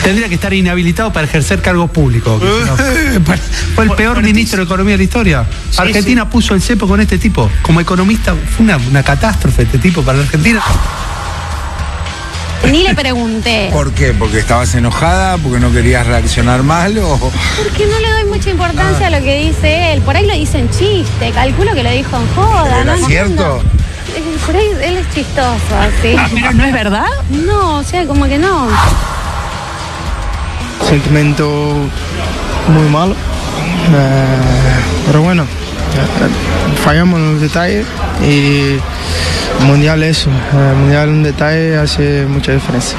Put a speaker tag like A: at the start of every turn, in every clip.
A: Tendría que estar inhabilitado para ejercer cargos públicos. Fue el peor ministro de Economía de la historia.
B: Sí,
A: Argentina puso el cepo con este tipo. Como economista, fue una catástrofe este tipo para la Argentina.
C: Ni le pregunté.
D: ¿Por qué? ¿Porque estabas enojada? ¿Porque no querías reaccionar mal?
C: Porque no le doy mucha importancia a lo que dice él. Por ahí lo dice en chiste. Calculo que lo dijo en joda.
D: ¿Era
C: ¿no?
D: cierto?
C: Por ahí él es chistoso, así.
E: ¿Pero no es verdad?
C: No, o sea, como que no.
F: Sentimiento muy malo. Pero bueno, fallamos en los detalles y Mundial eso. Mundial un detalle hace mucha diferencia.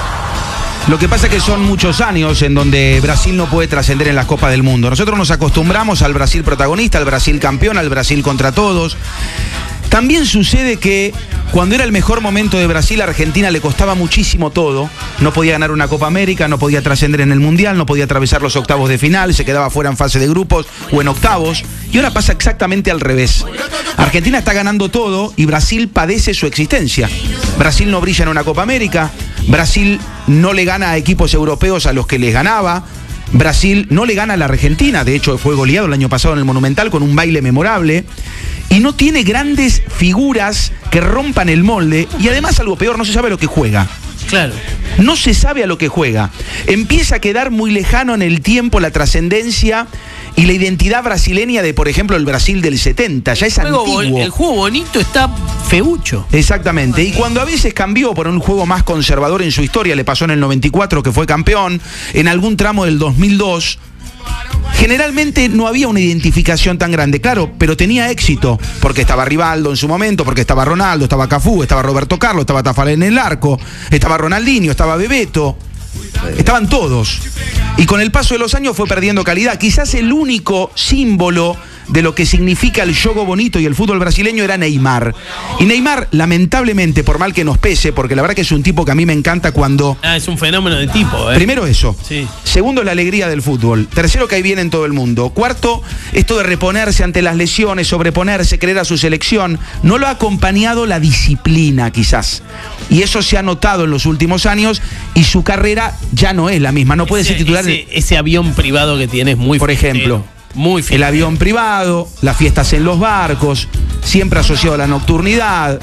G: Lo que pasa es que son muchos años en donde Brasil no puede trascender en las Copas del Mundo. Nosotros nos acostumbramos al Brasil protagonista, al Brasil campeón, al Brasil contra todos. También sucede que cuando era el mejor momento de Brasil, a Argentina le costaba muchísimo todo. No podía ganar una Copa América, no podía trascender en el Mundial, no podía atravesar los octavos de final, se quedaba fuera en fase de grupos o en octavos. Y ahora pasa exactamente al revés. Argentina está ganando todo y Brasil padece su existencia. Brasil no brilla en una Copa América, Brasil no le gana a equipos europeos a los que les ganaba. Brasil no le gana a la Argentina, de hecho fue goleado el año pasado en el Monumental con un baile memorable. Y no tiene grandes figuras que rompan el molde. Y además, algo peor, no se sabe a lo que juega.
B: Claro.
G: No se sabe a lo que juega. Empieza a quedar muy lejano en el tiempo la trascendencia y la identidad brasileña de, por ejemplo, el Brasil del 70. Ya es antiguo.
B: El juego bonito está feucho.
G: Exactamente. Y cuando a veces cambió por un juego más conservador en su historia, le pasó en el 94 que fue campeón, en algún tramo del 2002... Generalmente no había una identificación tan grande, claro, pero tenía éxito, porque estaba Rivaldo en su momento, porque estaba Ronaldo, estaba Cafú, estaba Roberto Carlos, estaba Taffarel en el arco, estaba Ronaldinho, estaba Bebeto, estaban todos. Y con el paso de los años fue perdiendo calidad. Quizás el único símbolo de lo que significa el juego bonito y el fútbol brasileño era Neymar. Y Neymar, lamentablemente, por mal que nos pese, porque la verdad que es un tipo que a mí me encanta cuando...
B: es un fenómeno de tipo,
G: Primero eso.
B: Sí.
G: Segundo, la alegría del fútbol. Tercero, que hay bien en todo el mundo. Cuarto, esto de reponerse ante las lesiones, sobreponerse, creer a su selección. No lo ha acompañado la disciplina, quizás. Y eso se ha notado en los últimos años y su carrera ya no es la misma. No puede ser titular...
B: Ese avión privado que tiene es muy...
G: Por ejemplo...
B: Muy
G: el avión privado, las fiestas en los barcos, siempre asociado a la nocturnidad,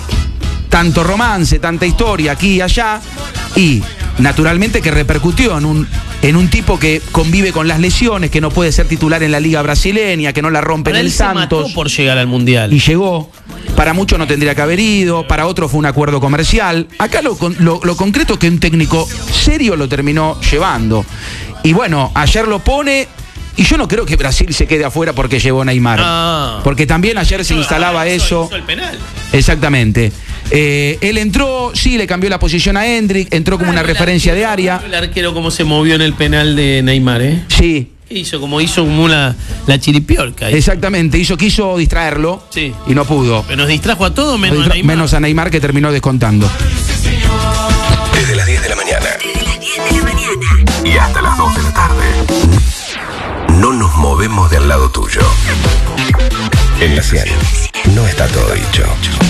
G: tanto romance, tanta historia aquí y allá, y naturalmente que repercutió en un tipo que convive con las lesiones, que no puede ser titular en la liga brasileña, que no la rompe en el Santos.
B: Mató por llegar al Mundial.
G: Y llegó. Para muchos no tendría que haber ido, para otros fue un acuerdo comercial. Acá lo concreto es que un técnico serio lo terminó llevando. Y bueno, ayer lo pone... Y yo no creo que Brasil se quede afuera porque llevó a Neymar. Porque también ayer se instalaba eso.
B: Hizo el penal.
G: Exactamente. Él entró, sí, le cambió la posición a Hendrik, entró como una referencia de área.
B: El arquero cómo se movió en el penal de Neymar,
G: Sí.
B: Hizo como la chiripiorca.
G: Exactamente, quiso distraerlo.
B: Sí.
G: Y no pudo.
B: Pero nos distrajo a todos menos a Neymar.
G: Menos a Neymar, que terminó descontando.
H: Desde las 10 de la mañana.
E: Desde las 10 de la mañana.
H: Y hasta las 2 de la tarde. No nos movemos del lado tuyo. En la 100 no está todo dicho.